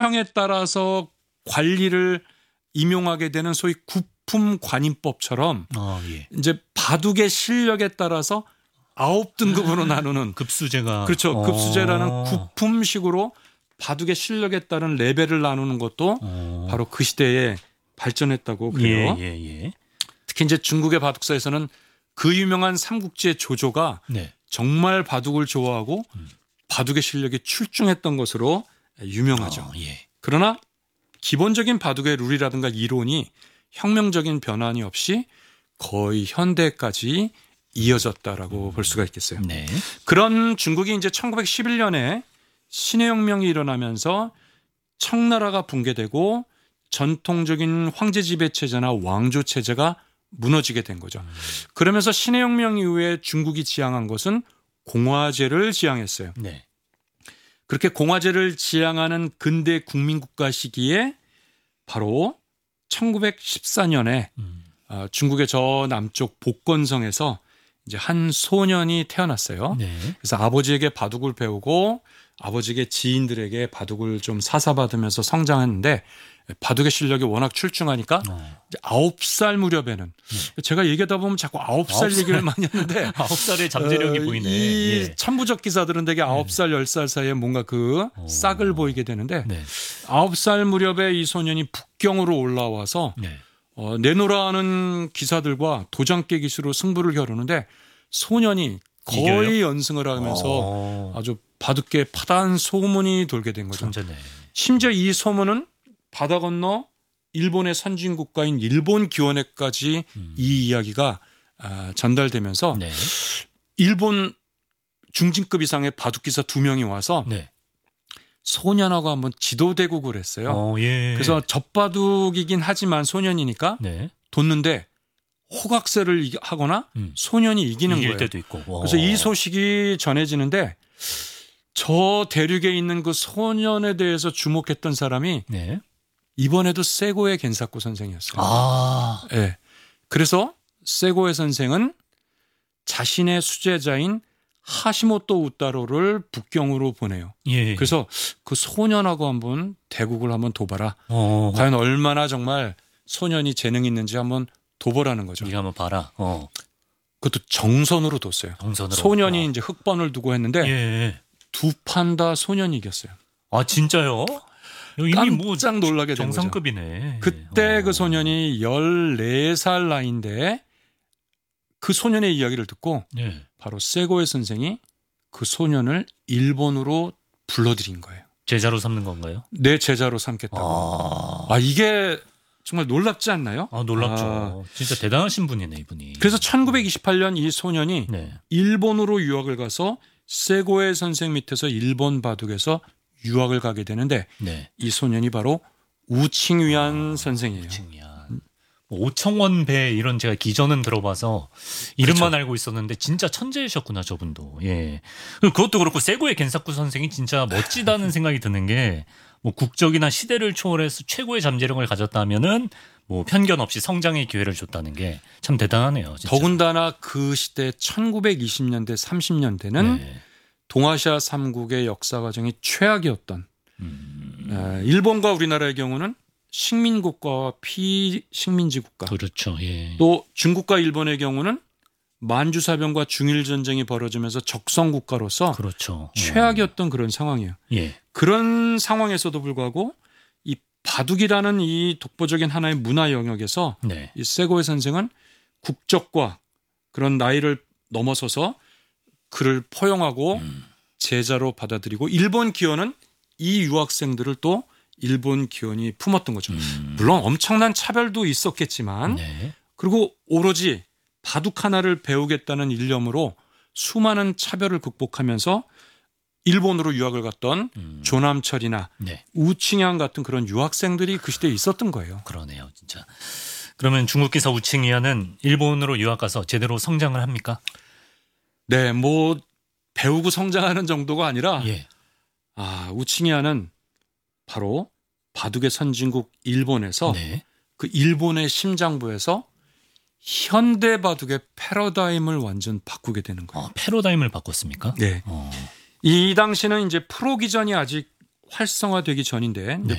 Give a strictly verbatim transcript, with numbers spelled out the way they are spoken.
유형에 따라서 관리를 임용하게 되는 소위 구품관인법처럼 아, 예. 이제 바둑의 실력에 따라서 아홉 등급으로 나누는 급수제가 그렇죠. 어. 급수제라는 구품식으로 바둑의 실력에 따른 레벨을 나누는 것도 어. 바로 그 시대에 발전했다고 그래요. 예, 예, 예. 특히 이제 중국의 바둑사에서는 그 유명한 삼국지의 조조가 네. 정말 바둑을 좋아하고 음. 바둑의 실력이 출중했던 것으로 유명하죠. 어, 예. 그러나 기본적인 바둑의 룰이라든가 이론이 혁명적인 변환이 없이 거의 현대까지 이어졌다라고 음. 볼 수가 있겠어요. 네. 그런 중국이 이제 천구백십일 년에 신의 혁명이 일어나면서 청나라가 붕괴되고 전통적인 황제 지배 체제나 왕조 체제가 무너지게 된 거죠. 음. 그러면서 신의 혁명 이후에 중국이 지향한 것은 공화제를 지향했어요. 네. 그렇게 공화제를 지향하는 근대 국민국가 시기에 바로 천구백십사 년에 음. 중국의 저 남쪽 복건성에서 이제 한 소년이 태어났어요. 네. 그래서 아버지에게 바둑을 배우고 아버지에게 지인들에게 바둑을 좀 사사받으면서 성장했는데 바둑의 실력이 워낙 출중하니까 어. 이제 아홉 살 무렵에는 네. 제가 얘기하다 보면 자꾸 아홉 살 아홉 살. 얘기를 많이 하는데 아홉 살의 잠재력이 어, 보이네. 이 예. 천부적 기사들은 되게 아홉 살, 열 살 사이에 뭔가 그 오. 싹을 보이게 되는데 네. 아홉 살 무렵에 이 소년이 북경으로 올라와서 네. 어, 내노라는 기사들과 도장 깨기수로 승부를 겨루는데 소년이 거의 이겨요? 연승을 하면서 어. 아주 바둑계 파다한 소문이 돌게 된 거죠. 천재네. 심지어 이 소문은 바다 건너 일본의 선진국가인 일본 기원회까지 음. 이 이야기가 아, 전달되면서 네. 일본 중진급 이상의 바둑 기사 두 명이 와서 네. 소년하고 한번 지도 대국을 했어요. 어, 예. 그래서 젖바둑이긴 하지만 소년이니까 네. 뒀는데 호각세를 이기- 하거나 음. 소년이 이기는 이길 거예요. 때도 있고. 와. 그래서 이 소식이 전해지는데 저 대륙에 있는 그 소년에 대해서 주목했던 사람이 네. 이번에도 세고의 겐사쿠 선생이었어요. 아. 네. 그래서 세고의 선생은 자신의 수제자인 하시모토 우타로를 북경으로 보내요. 예. 그래서 그 소년하고 한번 대국을 한번 둬봐라. 어. 과연 얼마나 정말 소년이 재능이 있는지 한번 둬보라는 거죠. 네가 한번 봐라. 어. 그것도 정선으로 뒀어요. 정선으로. 소년이 어. 이제 흑번을 두고 했는데 예. 두 판 다 소년이 이겼어요. 아, 진짜요? 이미 뭐 깜짝 놀라게 된 거죠. 정상급이네. 그때 어. 그 소년이 열네 살 나이인데 그 소년의 이야기를 듣고 예. 바로 세고의 선생이 그 소년을 일본으로 불러들인 거예요. 제자로 삼는 건가요? 내 제자로 삼겠다고. 아. 아, 이게 정말 놀랍지 않나요? 아, 놀랍죠. 아, 진짜 대단하신 분이네, 이분이. 그래서 천구백이십팔 년 이 소년이 네. 일본으로 유학을 가서 세고의 선생 밑에서 일본 바둑에서 유학을 가게 되는데 네. 이 소년이 바로 우칭위안 선생이에요. 우칭위안. 뭐 오청원 배 이런 제가 기전은 들어봐서 이름만 그렇죠. 알고 있었는데 진짜 천재이셨구나, 저분도. 예. 그리고 그것도 그렇고 세고의 겐사쿠 선생이 진짜 멋지다는 생각이 드는 게 뭐 국적이나 시대를 초월해서 최고의 잠재력을 가졌다면은 뭐 편견 없이 성장의 기회를 줬다는 게 참 대단하네요. 진짜. 더군다나 그 시대 천구백이십 년대, 삼십 년대는 네. 동아시아 삼국의 역사 과정이 최악이었던 음, 에, 일본과 우리나라의 경우는 식민국가와 피식민지 국가 그렇죠. 예. 또 중국과 일본의 경우는 만주사병과 중일전쟁이 벌어지면서 적성국가로서 그렇죠. 최악이었던 그런 상황이에요. 예. 그런 상황에서도 불구하고 이 바둑이라는 이 독보적인 하나의 문화 영역에서 네. 이 세고의 선생은 국적과 그런 나이를 넘어서서 그를 포용하고 음. 제자로 받아들이고 일본 기원은 이 유학생들을 또 일본 기원이 품었던 거죠. 음. 물론 엄청난 차별도 있었겠지만 네. 그리고 오로지 바둑 하나를 배우겠다는 일념으로 수많은 차별을 극복하면서 일본으로 유학을 갔던 음. 조남철이나 네. 우칭양 같은 그런 유학생들이 그 시대에 있었던 거예요. 그러네요, 진짜. 그러면 중국 기사 우칭이야는 일본으로 유학 가서 제대로 성장을 합니까? 네, 뭐 배우고 성장하는 정도가 아니라 예. 아, 우칭이야는 바로 바둑의 선진국 일본에서 네. 그 일본의 심장부에서 현대 바둑의 패러다임을 완전 바꾸게 되는 거예요. 어, 패러다임을 바꿨습니까? 네. 어. 이 당시는 이제 프로 기전이 아직 활성화되기 전인데 네.